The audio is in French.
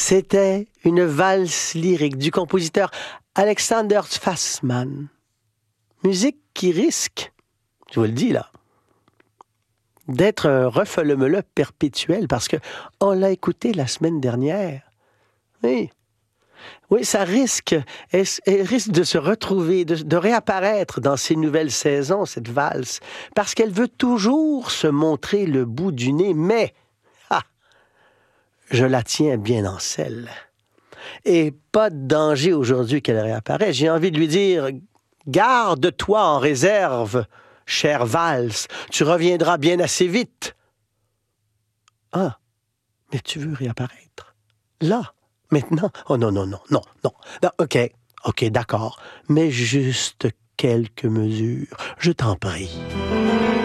C'était une valse lyrique du compositeur Alexander Fassmann. Musique qui risque, je vous le dis là, d'être un refole-me-le perpétuel parce que on l'a écouté la semaine dernière. Oui, ça risque, elle risque de se retrouver, de réapparaître dans ces nouvelles saisons, cette valse, parce qu'elle veut toujours se montrer le bout du nez, mais je la tiens bien en selle. Et pas de danger aujourd'hui qu'elle réapparaisse. J'ai envie de lui dire, garde-toi en réserve, chère valse, tu reviendras bien assez vite. Ah, mais tu veux réapparaître? Là? Maintenant? Oh non. Non, OK, d'accord. Mais juste quelques mesures. Je t'en prie.